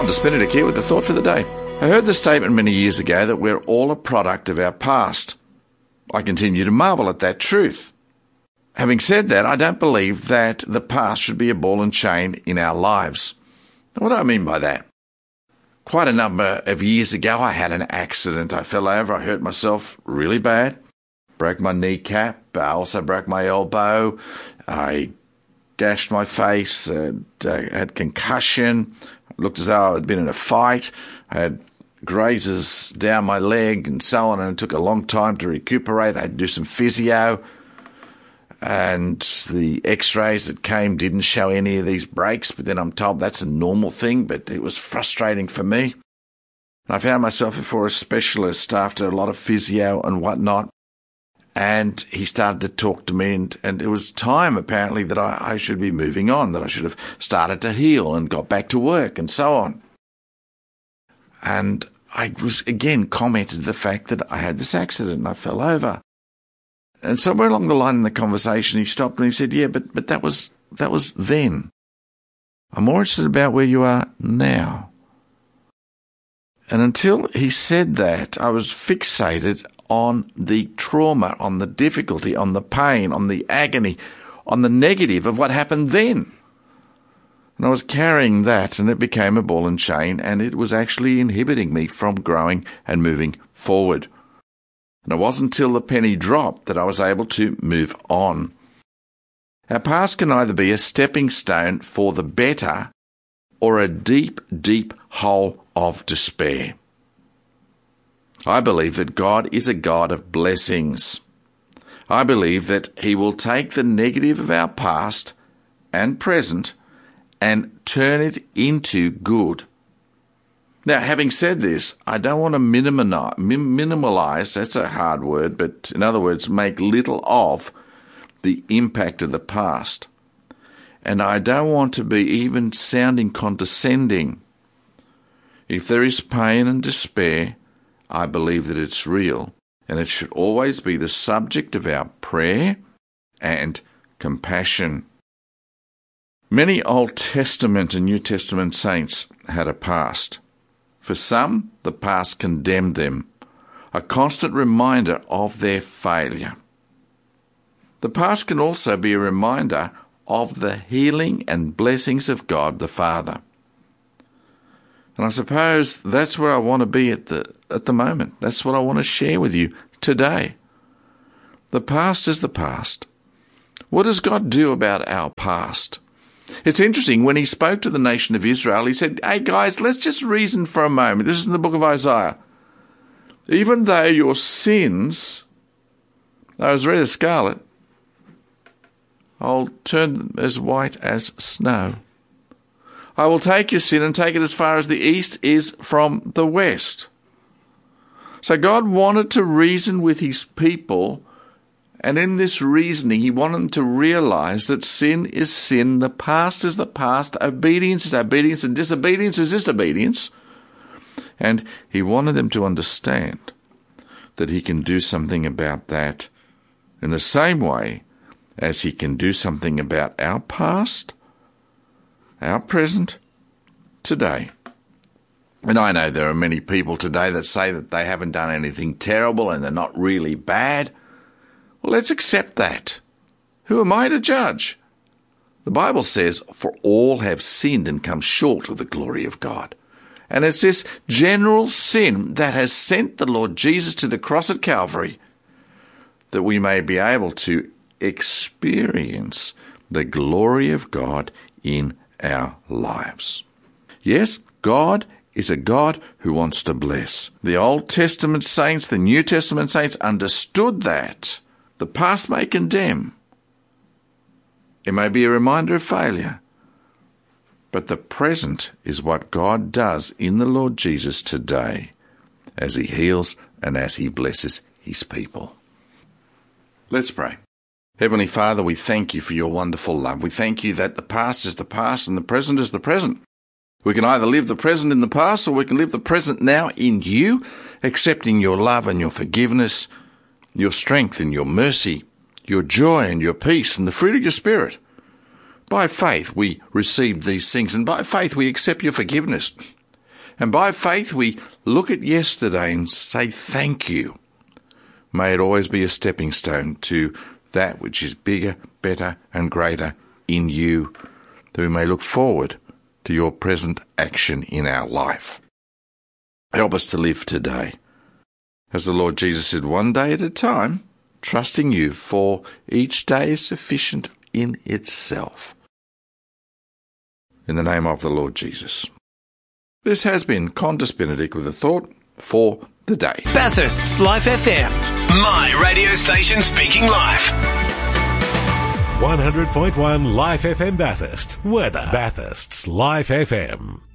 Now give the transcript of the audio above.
John Despenedick here with the thought for the day. I heard the statement many years ago that we're all a product of our past. I continue to marvel at that truth. Having said that, I don't believe that the past should be a ball and chain in our lives. What do I mean by that? Quite a number of years ago, I had an accident. I fell over, I hurt myself really bad, broke my kneecap, I also broke my elbow, I gashed my face, had concussion, looked as though I had been in a fight, I had grazes down my leg and so on, and it took a long time to recuperate. I had to do some physio, and the x-rays that came didn't show any of these breaks, but then I'm told that's a normal thing, but it was frustrating for me. I found myself before a specialist after a lot of physio and whatnot, and he started to talk to me, and it was time, apparently, that I should be moving on, that I should have started to heal and got back to work and so on. And I was, again, commented the fact that I had this accident and I fell over. And somewhere along the line in the conversation, he stopped and he said, yeah, but that was then. I'm more interested about where you are now. And until he said that, I was fixated on the trauma, on the difficulty, on the pain, on the agony, on the negative of what happened then. And I was carrying that, and it became a ball and chain, and it was actually inhibiting me from growing and moving forward. And it wasn't until the penny dropped that I was able to move on. Our past can either be a stepping stone for the better or a deep, deep hole of despair. I believe that God is a God of blessings. I believe that He will take the negative of our past and present and turn it into good. Now, having said this, I don't want to minimalize, that's a hard word, but in other words, make little of the impact of the past. And I don't want to be even sounding condescending. If there is pain and despair, I believe that it's real, and it should always be the subject of our prayer and compassion. Many Old Testament and New Testament saints had a past. For some, the past condemned them, a constant reminder of their failure. The past can also be a reminder of the healing and blessings of God the Father. And I suppose that's where I want to be at the moment. That's what I want to share with you today. The past is the past. What does God do about our past? It's interesting, when He spoke to the nation of Israel, He said, hey guys, let's just reason for a moment. This is in the book of Isaiah. Even though your sins are as red as scarlet, I'll turn them as white as snow. I will take your sin and take it as far as the east is from the west. So God wanted to reason with His people, and in this reasoning, He wanted them to realize that sin is sin, the past is the past, obedience is obedience, and disobedience is disobedience. And He wanted them to understand that He can do something about that in the same way as He can do something about our past, our present, today. And I know there are many people today that say that they haven't done anything terrible and they're not really bad. Well, let's accept that. Who am I to judge? The Bible says, for all have sinned and come short of the glory of God. And it's this general sin that has sent the Lord Jesus to the cross at Calvary that we may be able to experience the glory of God in our lives. Yes, God is a God who wants to bless. The Old Testament saints, the New Testament saints understood that. The past may condemn. It may be a reminder of failure. But the present is what God does in the Lord Jesus today as He heals and as He blesses His people. Let's pray. Heavenly Father, we thank You for Your wonderful love. We thank You that the past is the past and the present is the present. We can either live the present in the past, or we can live the present now in You, accepting Your love and Your forgiveness, Your strength and Your mercy, Your joy and Your peace and the fruit of Your Spirit. By faith we receive these things, and by faith we accept Your forgiveness. And by faith we look at yesterday and say thank you. May it always be a stepping stone to that which is bigger, better and greater in you, that we may look forward to your present action in our life. Help us to live today, as the Lord Jesus said, one day at a time, trusting you, for each day is sufficient in itself. In the name of the Lord Jesus. This has been Qantas Benedict with a thought for the day. Bathurst's Life FM. My radio station speaking life. 100.1 Life FM Bathurst. Weather. Bathurst's Life FM.